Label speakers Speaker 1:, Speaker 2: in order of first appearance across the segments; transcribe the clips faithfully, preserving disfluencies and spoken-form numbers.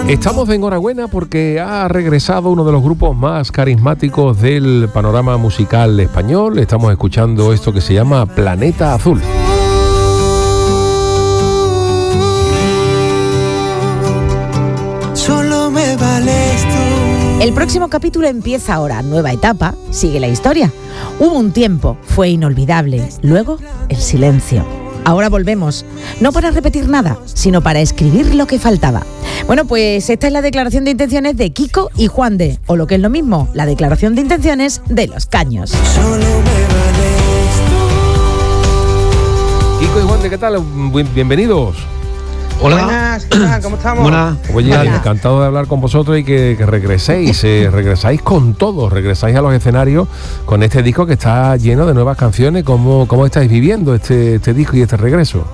Speaker 1: Estamos de enhorabuena porque ha regresado uno de los grupos más carismáticos del panorama musical español. Estamos escuchando esto que se llama Planeta Azul.
Speaker 2: Solo me vales tú.
Speaker 3: El próximo capítulo empieza ahora, nueva etapa, sigue la historia. Hubo un tiempo, fue inolvidable, luego el silencio. Ahora volvemos, no para repetir nada, sino para escribir lo que faltaba. Bueno, pues esta es la declaración de intenciones de Kiko y Juande, o lo que es lo mismo, la declaración de intenciones de Los Caños.
Speaker 2: Solo me vales tú.
Speaker 1: Kiko y Juande, ¿qué tal? Bienvenidos.
Speaker 4: Hola.
Speaker 5: Buenas, ¿qué tal? ¿Cómo estamos?
Speaker 4: Buenas.
Speaker 1: Oye,
Speaker 3: Hola.
Speaker 1: encantado de hablar con vosotros y que, que regreséis, eh, regresáis con todo, regresáis a los escenarios con este disco que está lleno de nuevas canciones. ¿Cómo, cómo estáis viviendo este, este disco y este regreso?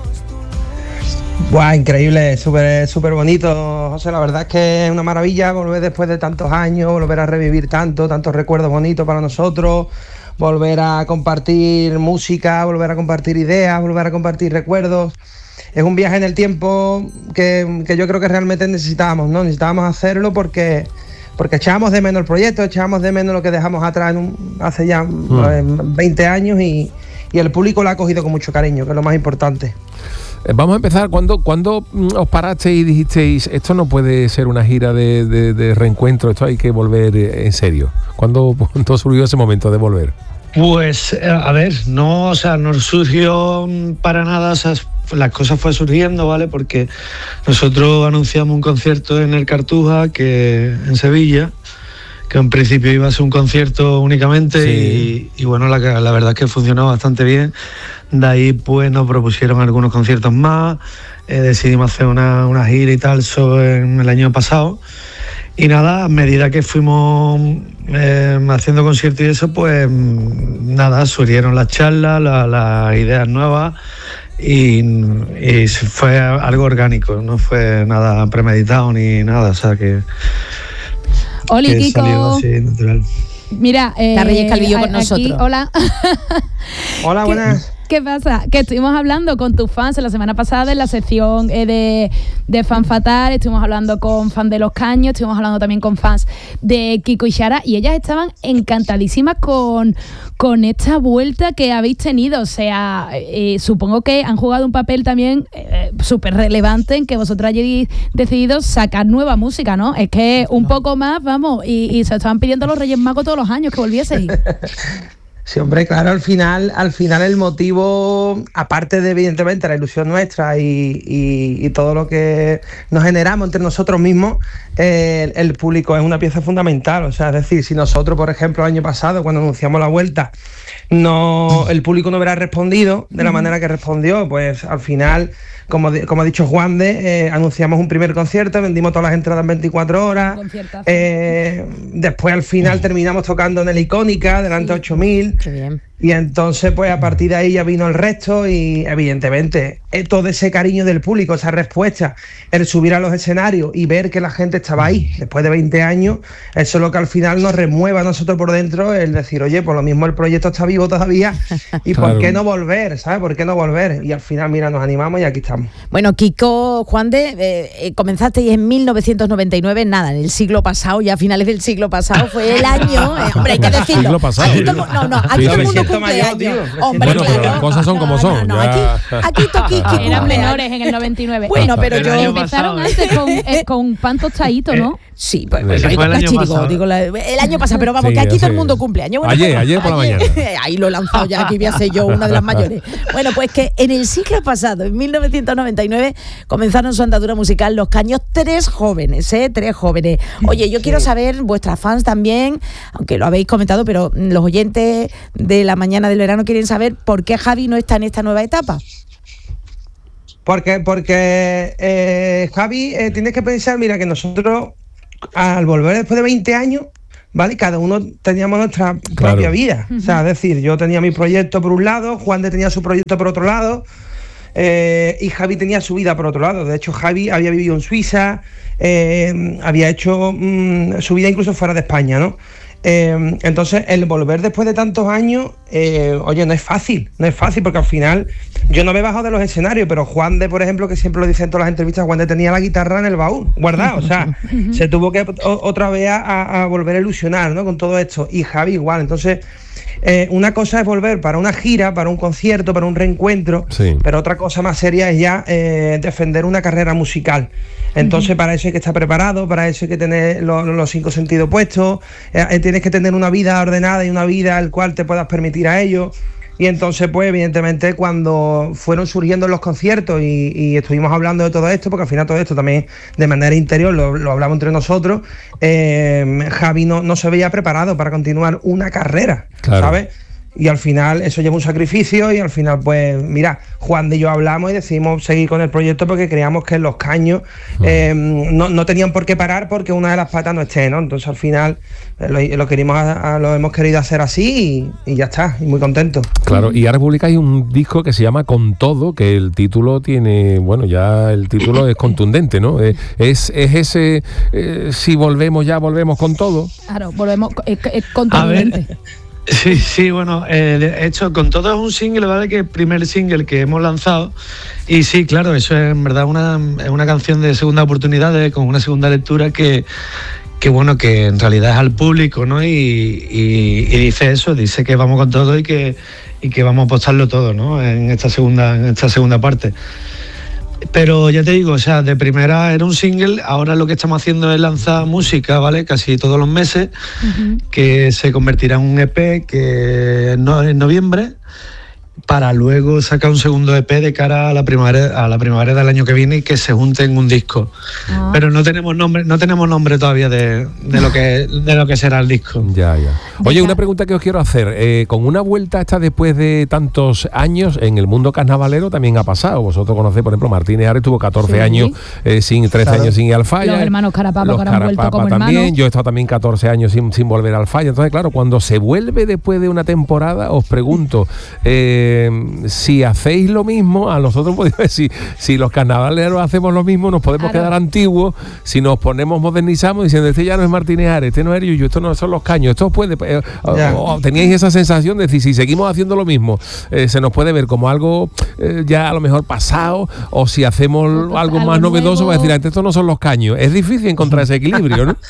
Speaker 5: Buah, increíble, súper súper bonito, José. La verdad es que es una maravilla volver después de tantos años, volver a revivir tanto, tantos recuerdos bonitos para nosotros, volver a compartir música, volver a compartir ideas, volver a compartir recuerdos. Es un viaje en el tiempo que, que yo creo que realmente necesitábamos, ¿no? Necesitábamos hacerlo porque, porque echábamos de menos el proyecto, echábamos de menos lo que dejamos atrás en un, hace ya mm. veinte años y, y el público lo ha cogido con mucho cariño, que es lo más importante.
Speaker 1: Eh, vamos a empezar. ¿Cuándo, ¿Cuándo os parasteis y dijisteis esto no puede ser una gira de, de, de reencuentro, esto hay que volver en serio? ¿Cuándo, ¿Cuándo surgió ese momento de volver?
Speaker 4: Pues, a ver, no, o sea, no surgió para nada, o sea, las cosas fue surgiendo, ¿vale? Porque nosotros anunciamos un concierto en el Cartuja, que en Sevilla, que en principio iba a ser un concierto únicamente, sí. y, y bueno, la, la verdad es que funcionó bastante bien. De ahí pues nos propusieron algunos conciertos más, eh, decidimos hacer una, una gira y tal, eso en el año pasado. Y nada, a medida que fuimos eh, haciendo conciertos y eso, pues nada, surgieron las charlas, las la ideas nuevas y, y fue algo orgánico, no fue nada premeditado ni nada, o sea que,
Speaker 6: Oli,
Speaker 4: que
Speaker 6: Kiko.
Speaker 4: Salió así natural.
Speaker 6: Mira, eh,
Speaker 3: La Reyes Calvillo con
Speaker 6: aquí,
Speaker 3: nosotros.
Speaker 6: Hola.
Speaker 5: Hola, buenas.
Speaker 6: ¿Qué pasa? Que estuvimos hablando con tus fans la semana pasada en la sección eh, de, de Fan Fatal, estuvimos hablando con fans de Los Caños, estuvimos hablando también con fans de Kiko y Xara, y ellas estaban encantadísimas con, con esta vuelta que habéis tenido. O sea, eh, supongo que han jugado un papel también eh, súper relevante en que vosotros hayáis decidido sacar nueva música, ¿no? Es que un poco más, vamos, y, y se estaban pidiendo los Reyes Magos todos los años que volvieseis.
Speaker 5: Sí, hombre, claro, al final, al final el motivo, aparte de evidentemente la ilusión nuestra y, y, y todo lo que nos generamos entre nosotros mismos, eh, el, el público es una pieza fundamental. O sea, es decir, si nosotros, por ejemplo, el año pasado, cuando anunciamos la vuelta, no, el público no hubiera respondido de la manera que respondió, pues al final, como, como ha dicho Juande, eh, anunciamos un primer concierto, vendimos todas las entradas en veinticuatro horas, eh, después al final terminamos tocando en el Icónica, delante de ocho mil.
Speaker 3: Qué bien.
Speaker 5: Y entonces, pues a partir de ahí ya vino el resto y evidentemente eh, todo ese cariño del público, esa respuesta, el subir a los escenarios y ver que la gente estaba ahí después de veinte años, eso es lo que al final nos remueve a nosotros por dentro, el decir, oye, por lo mismo el proyecto está vivo todavía y
Speaker 1: Claro.
Speaker 5: ¿por qué no volver? ¿Sabes? ¿Por qué no volver? Y al final, mira, nos animamos y aquí estamos.
Speaker 3: Bueno, Kiko, Juande, eh, eh, comenzasteis en mil novecientos noventa y nueve, nada, en el siglo pasado, ya a finales del siglo pasado, fue el año, eh, hombre, hay que decirlo.
Speaker 1: Siglo pasado.
Speaker 3: Aquí todo, no, no, aquí
Speaker 1: Sí,
Speaker 3: todo el
Speaker 1: sí,
Speaker 3: mundo
Speaker 1: sí.
Speaker 3: cumple
Speaker 5: Mayor, tío,
Speaker 3: años.
Speaker 5: me
Speaker 3: Hombre,
Speaker 1: Bueno, pero
Speaker 3: claro.
Speaker 1: las cosas son como
Speaker 3: No,
Speaker 1: son.
Speaker 3: no, no,
Speaker 1: ya.
Speaker 3: aquí, aquí Toquiqui cumple
Speaker 6: Eran
Speaker 3: años.
Speaker 6: menores en el noventa y nueve.
Speaker 3: Bueno, pero
Speaker 4: El
Speaker 3: yo...
Speaker 4: año
Speaker 6: Empezaron
Speaker 4: pasado,
Speaker 6: antes con, eh, con pan tostadito, ¿no?
Speaker 3: Sí, pues,
Speaker 1: Ese
Speaker 3: digo,
Speaker 4: fue el año
Speaker 3: cachirico,
Speaker 4: pasado.
Speaker 3: digo, la- el año pasado, pero vamos,
Speaker 1: Sí,
Speaker 3: que aquí todo
Speaker 1: ese-
Speaker 3: el mundo cumple años. Bueno,
Speaker 1: Ayer,
Speaker 3: pues,
Speaker 1: ayer por la mañana.
Speaker 3: Ahí lo he lanzado ya, aquí voy a ser yo una de las mayores. Bueno, pues que en el siglo pasado, en mil novecientos noventa y nueve, comenzaron su andadura musical Los Caños, tres jóvenes, ¿eh? Tres jóvenes. Oye, yo quiero saber, vuestras fans también, aunque lo habéis comentado, pero los oyentes de la mañana del verano quieren saber por qué Javi no está en esta nueva etapa.
Speaker 5: Porque, porque eh, Javi, eh, tienes que pensar, mira, que nosotros al volver después de veinte años, ¿vale? Cada uno teníamos nuestra
Speaker 1: Claro.
Speaker 5: propia vida. O sea, es decir, yo tenía mi proyecto por un lado, Juan de tenía su proyecto por otro lado, eh, y Javi tenía su vida por otro lado. De hecho, Javi había vivido en Suiza, eh, había hecho mmm, su vida incluso fuera de España, ¿no? Eh, entonces, el volver después de tantos años, eh, oye, no es fácil, no es fácil, porque al final yo no me he bajado de los escenarios, pero Juan de, por ejemplo, que siempre lo dice en todas las entrevistas, Juan de tenía la guitarra en el baúl, guardado, o sea, se tuvo que o, otra vez a, a volver a ilusionar, ¿no? Con todo esto, y Javi igual, entonces... Eh, una cosa es volver para una gira, para un concierto, para un reencuentro, sí. Pero otra cosa más seria es ya eh, defender una carrera musical. Entonces, uh-huh. Para eso hay que estar preparado, para eso hay que tener lo, los cinco sentidos puestos, eh, tienes que tener una vida ordenada y una vida al cual te puedas permitir a ello. Y entonces, pues, evidentemente, cuando fueron surgiendo los conciertos y, y estuvimos hablando de todo esto, porque al final todo esto también de manera interior lo, lo hablamos entre nosotros, eh, Javi no, no se veía preparado para continuar una carrera, claro. ¿Sabes? Y al final eso lleva un sacrificio y al final, pues, mira, Juan y yo hablamos y decidimos seguir con el proyecto porque creíamos que Los Caños eh, no, no tenían por qué parar porque una de las patas no esté, ¿no? Entonces al final eh, lo, lo, querimos, a, a, lo hemos querido hacer así y, y ya está, y muy contentos.
Speaker 1: Claro, y ahora publicáis un disco que se llama Con Todo, que el título tiene, bueno, ya el título es contundente, ¿no? Es, es, es ese, eh, si volvemos ya, volvemos con todo.
Speaker 6: Claro, volvemos, es, es contundente.
Speaker 4: Sí, sí, bueno, eh, de hecho, Con Todo es un single, ¿vale? Que es el primer single que hemos lanzado. Y sí, claro, eso es en verdad una, es una canción de segunda oportunidad, de, con una segunda lectura que, que, bueno, que en realidad es al público, ¿no? Y, y, y dice eso, dice que vamos con todo y que, y que vamos a apostarlo todo, ¿no? En esta segunda, en esta segunda parte. Pero ya te digo, o sea, de primera era un single, ahora lo que estamos haciendo es lanzar música, ¿vale? Casi todos los meses, uh-huh. Que se convertirá en un E P que no, en noviembre, para luego sacar un segundo E P de cara a la primavera, a la primavera del año que viene y que se junte en un disco. Ah. Pero no tenemos nombre, no tenemos nombre todavía de, de lo que de lo que será el disco.
Speaker 1: Ya, ya. Oye, una pregunta que os quiero hacer. Eh, con una vuelta esta después de tantos años en el mundo carnavalero también ha pasado. Vosotros conocéis, por ejemplo, Martínez Ares tuvo catorce sí. años eh, sin trece claro. años sin ir al Falla.
Speaker 6: Los hermanos Carapapa
Speaker 1: Los
Speaker 6: que ahora han vuelto como
Speaker 1: también.
Speaker 6: hermanos.
Speaker 1: Yo he estado también catorce años sin, sin volver al Falla. Entonces, claro, cuando se vuelve después de una temporada, os pregunto eh, si hacéis lo mismo, a nosotros podemos decir, si los carnavaleros hacemos lo mismo, nos podemos claro. quedar antiguos, si nos ponemos, modernizamos, diciendo, este ya no es Martínez Ares, este no es Yuyu, esto no son Los Caños, esto puede, eh, o, o teníais esa sensación de decir, si seguimos haciendo lo mismo, eh, se nos puede ver como algo eh, ya a lo mejor pasado, o si hacemos algo, algo más novedoso, va a decir, estos no son Los Caños. Es difícil encontrar ese equilibrio, ¿no?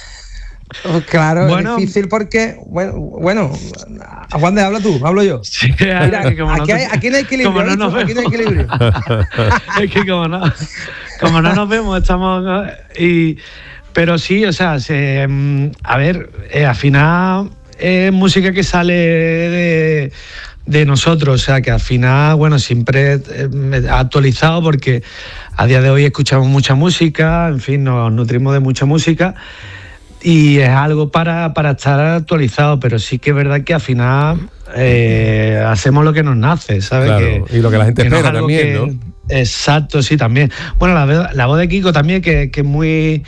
Speaker 5: Claro, bueno, es difícil porque, bueno, bueno, Juan de, habla tú, hablo yo.
Speaker 4: Sí,
Speaker 5: Mira, aquí, no hay, aquí no hay equilibrio,
Speaker 4: como no nos
Speaker 5: aquí no hay equilibrio.
Speaker 4: Es que como no, como no nos vemos, estamos... y pero sí, o sea, se, a ver, eh, al final es música que sale de, de nosotros, o sea, que al final, bueno, siempre eh, actualizado porque a día de hoy escuchamos mucha música, en fin, nos nutrimos de mucha música. Y es algo para, para estar actualizado, pero sí que es verdad que al final eh, hacemos lo que nos nace, ¿sabes?
Speaker 1: Claro,
Speaker 4: que,
Speaker 1: y lo que la gente que espera no también, que, ¿no?
Speaker 4: Exacto, sí, también. Bueno, la, la voz de Kiko también, que, que es muy...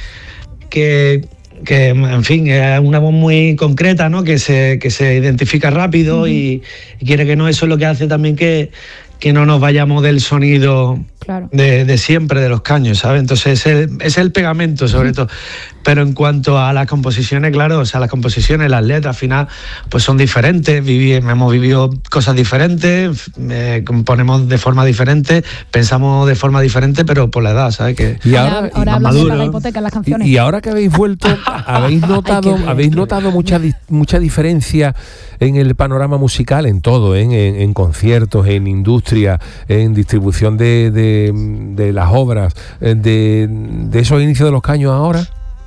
Speaker 4: que que en fin, es una voz muy concreta, ¿no? Que se, que se identifica rápido uh-huh. y, y quiere que no, eso es lo que hace también que, que no nos vayamos del sonido claro. de, de siempre, de Los Caños, ¿sabes? Entonces es el, es el pegamento, sobre uh-huh. todo. Pero en cuanto a las composiciones, claro, o sea, las composiciones, las letras, al final, pues son diferentes, viví, hemos vivido cosas diferentes, eh, componemos de forma diferente, pensamos de forma diferente, pero por la edad, ¿sabes? Que
Speaker 6: y ahora, ahora hablas de la hipoteca en las canciones.
Speaker 1: Y, y ahora que habéis vuelto, habéis notado, Ay, habéis notado mucha, mucha diferencia en el panorama musical, en todo, ¿eh? en, en conciertos, en industria, en distribución de, de, de las obras, de, de esos inicios de Los Caños ahora.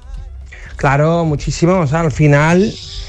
Speaker 5: Claro, muchísimo. O sea, al final,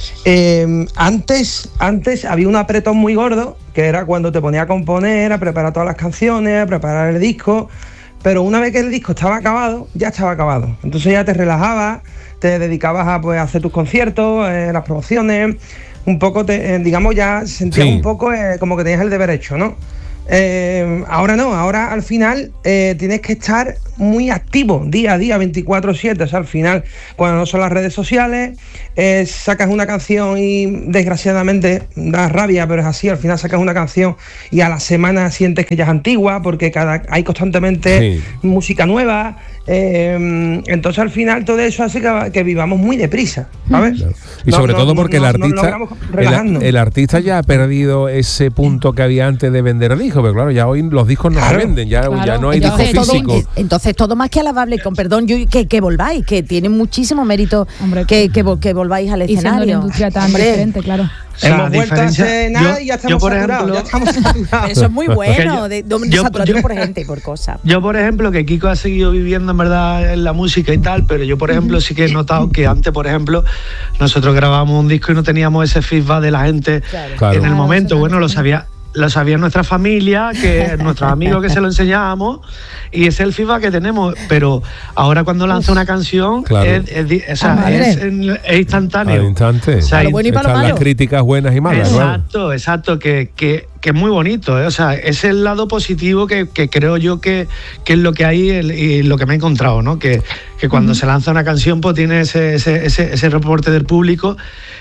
Speaker 5: eh, antes, antes había un apretón muy gordo, que era cuando te ponía a componer, a preparar todas las canciones, a preparar el disco, pero una vez que el disco estaba acabado, ya estaba acabado. Entonces ya te relajabas, te dedicabas a pues, hacer tus conciertos, eh, las promociones, un poco, te, eh, digamos, ya sentías sí. un poco eh, como que tenías el deber hecho, ¿no? Eh, ahora no, ahora al final eh, tienes que estar muy activo día a día, veinticuatro siete, o sea, al final cuando no son las redes sociales eh, sacas una canción y desgraciadamente da rabia, pero es así, al final sacas una canción y a la semana sientes que ya es antigua porque cada, hay constantemente sí. música nueva Eh, entonces al final todo eso hace que, que vivamos muy deprisa, ¿sabes?
Speaker 1: Claro. Y sobre
Speaker 5: No,
Speaker 1: todo
Speaker 5: no,
Speaker 1: porque
Speaker 5: no,
Speaker 1: el
Speaker 5: no
Speaker 1: artista
Speaker 5: logramos relajarnos.
Speaker 1: el, el artista ya ha perdido ese punto que había antes de vender discos, pero claro, ya hoy los discos no
Speaker 5: Claro.
Speaker 1: se venden, ya,
Speaker 6: Claro.
Speaker 1: ya no hay
Speaker 3: Entonces
Speaker 1: discos
Speaker 3: todo,
Speaker 1: físicos.
Speaker 3: entonces todo más que alabable, con perdón, yo, que, que volváis, que tiene muchísimo mérito
Speaker 6: Hombre,
Speaker 3: que, que, vol- que volváis al
Speaker 6: Y siendo una
Speaker 3: escenario.
Speaker 6: industria tan
Speaker 3: Hombre,
Speaker 6: diferente, claro.
Speaker 4: O sea,
Speaker 5: Hemos vuelto a
Speaker 4: diferencia-
Speaker 5: hacer nada
Speaker 4: yo-
Speaker 5: y ya
Speaker 4: yo,
Speaker 5: estamos
Speaker 4: por
Speaker 5: saturados,
Speaker 4: ejemplo-
Speaker 5: ya estamos saturados.
Speaker 3: Eso es muy bueno,
Speaker 4: yo-
Speaker 3: de, de
Speaker 4: yo-
Speaker 3: saturación
Speaker 4: yo-
Speaker 3: por gente y por cosas.
Speaker 4: Yo, por ejemplo, que Kiko ha seguido viviendo en verdad en la música y tal, pero yo, por ejemplo, sí que he notado que antes, por ejemplo, nosotros grabábamos un disco y no teníamos ese feedback de la gente
Speaker 1: Claro.
Speaker 4: en el
Speaker 6: Claro,
Speaker 4: momento.
Speaker 6: eso
Speaker 4: Bueno,
Speaker 6: también.
Speaker 4: lo sabía, lo sabía nuestra familia, que nuestros amigos que se lo enseñábamos, y ese es el feedback que tenemos. Pero ahora cuando lanza una canción,
Speaker 1: Claro.
Speaker 4: es, es di- o sea,
Speaker 3: Ah, madre.
Speaker 4: es, en- es instantáneo.
Speaker 1: Al instante.
Speaker 4: O sea,
Speaker 3: Para lo bueno y para lo
Speaker 1: Están
Speaker 3: malo.
Speaker 1: las críticas buenas y malas, ¿no?
Speaker 4: Exacto, exacto, que, que, que es muy bonito, ¿eh? O sea, es el lado positivo que, que creo yo que, que es lo que hay el- y lo que me he encontrado, ¿no? Que, que cuando se lanza una canción, pues tiene ese, ese, ese, ese reporte del público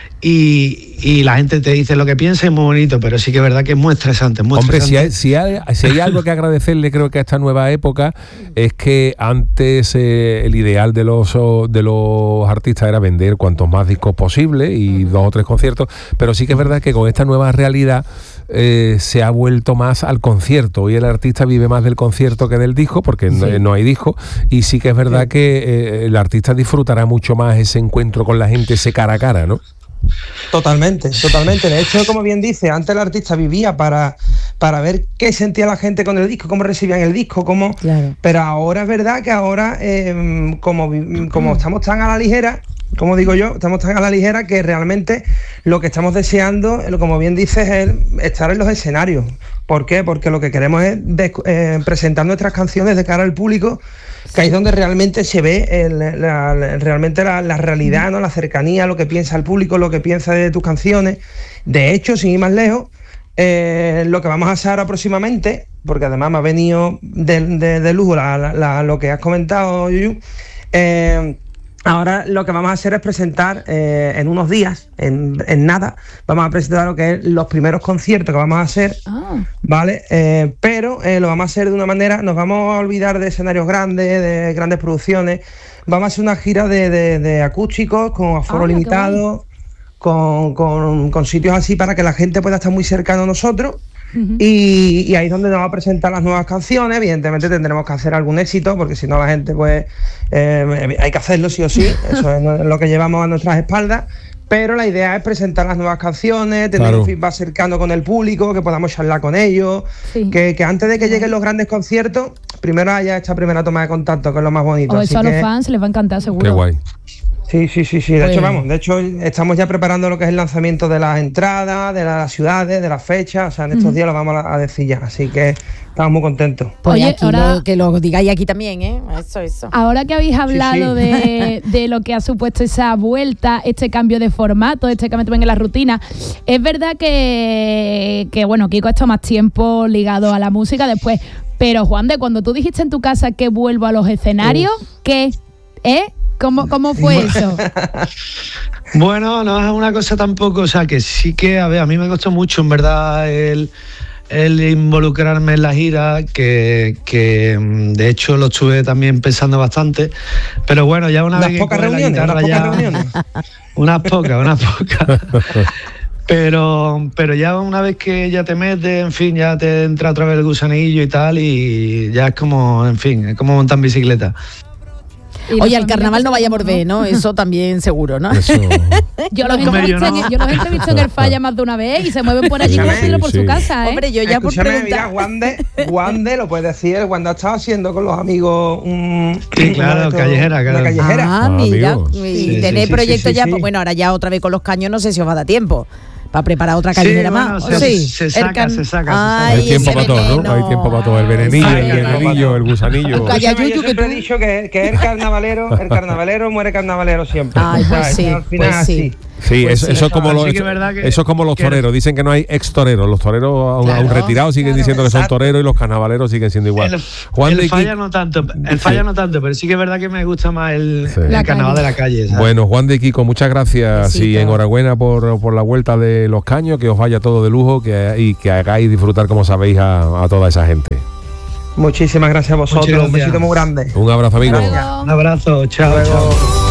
Speaker 4: y, y la gente te dice lo que piensa, es muy bonito, pero sí que es verdad que es muy estresante. Muy
Speaker 1: Hombre, si hay,
Speaker 4: estresante.
Speaker 1: si, hay, si hay algo que agradecerle, creo que a esta nueva época, es que antes eh, el ideal de los, oh, de los artistas era vender cuantos más discos posible y dos o tres conciertos, pero sí que es verdad que con esta nueva realidad eh, se ha vuelto más al concierto. Hoy el artista vive más del concierto que del disco, porque no, no hay disco, y sí que es verdad que eh, el artista disfrutará mucho más ese encuentro con la gente, ese cara a cara, ¿no?
Speaker 5: Totalmente, totalmente. De hecho, como bien dice, antes el artista vivía para, para ver qué sentía la gente con el disco, cómo recibían el disco, cómo.
Speaker 3: Claro.
Speaker 5: Pero ahora es verdad que ahora, eh, como, vi- como estamos tan a la ligera, como digo yo, estamos tan a la ligera que realmente lo que estamos deseando, eh, como bien dices, es el estar en los escenarios. ¿Por qué? Porque lo que queremos es des- eh, presentar nuestras canciones de cara al público, que ahí es donde realmente se ve el- la, la- realmente la, la realidad, ¿no? La cercanía, lo que piensa el público, lo que piensa de tus canciones. De hecho, sin ir más lejos, eh, lo que vamos a hacer ahora próximamente, porque además me ha venido de, de- de lujo la- la- la- lo que has comentado, Yuyu, eh, ahora lo que vamos a hacer es presentar eh, en unos días, en, en nada, vamos a presentar lo que es los primeros conciertos que vamos a hacer,
Speaker 6: Ah,
Speaker 5: ¿vale? Eh, pero eh, lo vamos a hacer de una manera, nos vamos a olvidar de escenarios grandes, de grandes producciones, vamos a hacer una gira de, de- de acústicos con aforo
Speaker 6: Ah, qué
Speaker 5: limitado, con, con- con sitios así para que la gente pueda estar muy cercano a nosotros.
Speaker 6: ujú.
Speaker 5: Y, y ahí es donde nos va a presentar las nuevas canciones. Evidentemente tendremos que hacer algún éxito, porque si no la gente, pues eh, hay que hacerlo sí o sí. Eso es lo que llevamos a nuestras espaldas. Pero la idea es presentar las nuevas canciones, tener
Speaker 1: Claro.
Speaker 5: un feedback cercano con el público, que podamos charlar con ellos,
Speaker 6: Sí.
Speaker 5: que, que antes de que lleguen los grandes conciertos, primero haya esta primera toma de contacto, que es lo más bonito.
Speaker 6: O
Speaker 5: Así
Speaker 6: eso a los
Speaker 5: que-
Speaker 6: fans les va a encantar, seguro.
Speaker 1: Qué guay.
Speaker 5: Sí, sí, sí, sí. De
Speaker 3: Pues-
Speaker 5: hecho, vamos, de hecho, estamos ya preparando lo que es el lanzamiento de las entradas, de las ciudades, de las fechas. O sea, en estos
Speaker 6: Ujú.
Speaker 5: días lo vamos a, a decir ya. Así que estamos muy contentos.
Speaker 3: Pues
Speaker 6: Oye,
Speaker 3: aquí
Speaker 6: ahora-
Speaker 3: lo- que lo digáis aquí también, ¿eh? Eso, eso.
Speaker 6: Ahora que habéis hablado
Speaker 5: sí.
Speaker 6: De, de lo que ha supuesto esa vuelta, este cambio de formato, este cambio también en la rutina, es verdad que, que bueno, Kiko ha estado más tiempo ligado a la música después, pero Juan, de cuando tú dijiste en tu casa que vuelvo a los escenarios, ¿qué? ¿Eh? ¿Cómo, cómo fue eso?
Speaker 4: Bueno, no es una cosa tampoco, o sea, que sí que, a ver, a mí me costó mucho, en verdad, el, el involucrarme en la gira, que, que mm, de hecho lo estuve también pensando bastante, pero bueno, ya una
Speaker 5: Unas
Speaker 4: vez que
Speaker 5: pocas
Speaker 4: coge la
Speaker 5: reuniones,
Speaker 4: guitarra
Speaker 5: unas pocas
Speaker 4: ya-
Speaker 5: reuniones.
Speaker 4: Unas pocas, unas pocas. Pero, pero ya una vez que ya te metes, en fin, ya te entra otra vez el gusanillo y tal, y ya es como, en fin, es como montar en bicicleta.
Speaker 6: Y la
Speaker 3: Oye, al
Speaker 6: familia
Speaker 3: carnaval
Speaker 6: que
Speaker 3: no
Speaker 6: se
Speaker 3: vaya a
Speaker 6: formó,
Speaker 3: volver, ¿no? Eso también seguro, ¿no?
Speaker 1: Eso.
Speaker 6: Yo los,
Speaker 4: Hombre, yo
Speaker 6: entrevisto en,
Speaker 4: no.
Speaker 6: yo los entrevisto en el Falla más de una vez y se mueven por allí
Speaker 1: Sí,
Speaker 6: como
Speaker 1: sí,
Speaker 6: Pedro por
Speaker 1: sí.
Speaker 6: su casa, ¿eh?
Speaker 3: Hombre, yo ya por
Speaker 5: Escúchame, mira,
Speaker 3: preguntar.
Speaker 5: Wande, Wande lo puede decir, Wanda estaba haciendo con los amigos un,
Speaker 4: Sí, claro,
Speaker 5: una de estos-
Speaker 4: callejera,
Speaker 5: una
Speaker 4: claro.
Speaker 5: callejera.
Speaker 3: Ah,
Speaker 1: Ah,
Speaker 3: mira.
Speaker 1: amigo.
Speaker 3: Y
Speaker 4: Sí,
Speaker 3: tenéis
Speaker 4: sí, sí,
Speaker 3: proyectos
Speaker 5: sí,
Speaker 3: ya,
Speaker 5: sí.
Speaker 3: pues bueno, ahora ya otra vez con los caños, no sé si os va a dar tiempo para preparar otra
Speaker 4: Sí,
Speaker 3: callejera
Speaker 4: bueno,
Speaker 3: más.
Speaker 4: se-
Speaker 3: ¿O sí?
Speaker 4: se
Speaker 3: El
Speaker 4: saca,
Speaker 3: can-
Speaker 4: se saca, se
Speaker 3: Ay,
Speaker 4: saca.
Speaker 1: Hay tiempo
Speaker 3: ese
Speaker 1: para todo, ¿no?
Speaker 3: veneno.
Speaker 1: Hay tiempo para todo. El venenillo,
Speaker 5: Ay,
Speaker 1: el
Speaker 5: ay, ay,
Speaker 1: venenillo, el gusanillo.
Speaker 3: Calla,
Speaker 5: Escúchame,
Speaker 3: Yuyu,
Speaker 5: yo
Speaker 3: que
Speaker 5: siempre
Speaker 3: tú-
Speaker 5: he dicho que, que el carnavalero, el carnavalero muere carnavalero siempre.
Speaker 3: Ay, pues
Speaker 5: O sea,
Speaker 3: sí,
Speaker 5: eso al final
Speaker 3: pues
Speaker 5: es
Speaker 3: sí.
Speaker 5: así.
Speaker 1: Sí,
Speaker 3: Pues
Speaker 1: eso,
Speaker 3: sí.
Speaker 1: eso es como
Speaker 4: Así
Speaker 1: los,
Speaker 4: que
Speaker 1: eso,
Speaker 4: es verdad que-
Speaker 1: eso es como los
Speaker 4: que-
Speaker 1: toreros. Dicen que no hay ex toreros. Los toreros aún,
Speaker 3: Claro,
Speaker 1: aún retirados siguen
Speaker 3: claro.
Speaker 1: diciendo que son
Speaker 5: Exacto.
Speaker 1: toreros y los carnavaleros siguen siendo igual.
Speaker 4: El,
Speaker 1: Juan
Speaker 4: el
Speaker 1: de
Speaker 4: falla
Speaker 1: Qui-
Speaker 4: no tanto, el falla no tanto, pero sí que es verdad que me gusta más el,
Speaker 1: Sí.
Speaker 4: el
Speaker 6: La
Speaker 4: carnaval
Speaker 6: calle.
Speaker 4: de la calle. ¿sabes?
Speaker 1: Bueno, Juan de Kiko, muchas gracias
Speaker 3: Besito.
Speaker 1: y enhorabuena por, por la vuelta de los caños, que os vaya todo de lujo que, y que hagáis disfrutar, como sabéis, a, a toda esa gente.
Speaker 5: Muchísimas gracias a vosotros.
Speaker 4: Muchas
Speaker 5: Un besito
Speaker 4: gracias.
Speaker 5: muy grande.
Speaker 1: Un abrazo, amigo.
Speaker 6: Hasta luego.
Speaker 4: Un abrazo, chao,
Speaker 5: Hasta luego.
Speaker 4: chao.